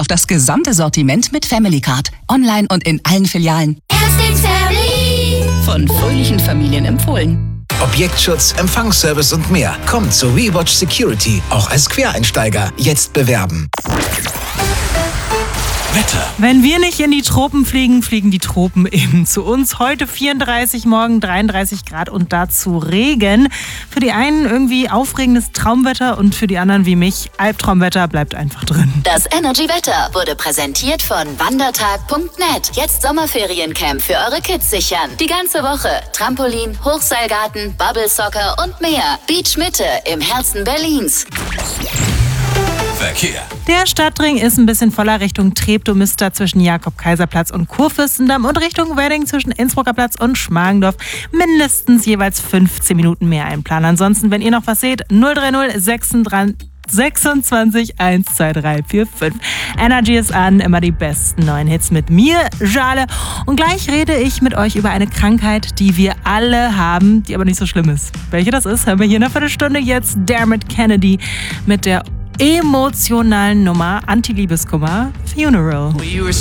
auf das gesamte Sortiment mit Family Card. Online und in allen Filialen. Erstlingsfamily. Von fröhlichen Familien empfohlen. Objektschutz, Empfangsservice und mehr. Kommt zu Rewatch Security, auch als Quereinsteiger. Jetzt bewerben. Wetter. Wenn wir nicht in die Tropen fliegen, fliegen die Tropen eben zu uns. Heute 34, morgen 33 Grad und dazu Regen. Für die einen irgendwie aufregendes Traumwetter und für die anderen wie mich Albtraumwetter, bleibt einfach drin. Das Energy-Wetter wurde präsentiert von wandertag.net. Jetzt Sommerferiencamp für eure Kids sichern. Die ganze Woche. Trampolin, Hochseilgarten, Bubble Soccer und mehr. Beach Mitte im Herzen Berlins. Verkehr. Der Stadtring ist ein bisschen voller Richtung Treptow-Münster zwischen Jakob-Kaiser-Platz und Kurfürstendamm und Richtung Wedding zwischen Innsbrucker Platz und Schmargendorf. Mindestens jeweils 15 Minuten mehr einplanen. Ansonsten, wenn ihr noch was seht, 030 26 1, 2, 3, 4, 5. Energy ist an, immer die besten neuen Hits mit mir, Jale. Und gleich rede ich mit euch über eine Krankheit, die wir alle haben, die aber nicht so schlimm ist. Welche das ist, hören wir hier in einer Viertelstunde. Jetzt Dermot Kennedy mit der emotionalen Nummer Anti-Liebeskummer Funeral.